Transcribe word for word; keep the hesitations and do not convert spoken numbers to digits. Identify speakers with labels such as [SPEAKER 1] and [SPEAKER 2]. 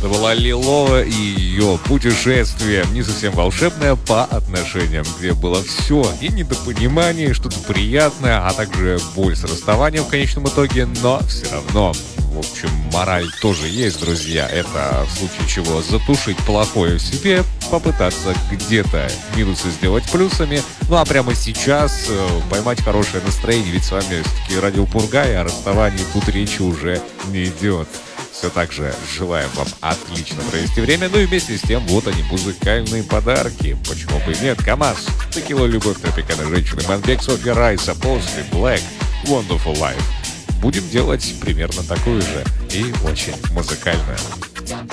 [SPEAKER 1] Это была Лилова и ее путешествие, не совсем волшебное по отношениям, где было все, и недопонимание, что-то приятное, а также боль с расставанием в конечном итоге, но все равно. В общем, мораль тоже есть, друзья. Это в случае чего затушить плохое в себе, попытаться где-то минусы сделать плюсами. Ну а прямо сейчас э, поймать хорошее настроение, ведь с вами все-таки Радио Пургай, а расставании тут речи уже не идет. Все так же желаем вам отлично провести время. Ну и вместе с тем, вот они, музыкальные подарки. Почему бы и нет? КамАЗ, Текила Любовь, Тропикана Женщины, Манбек, Софья Райса, После, Black, Wonderful Life. Будем делать примерно такую же и очень музыкальную.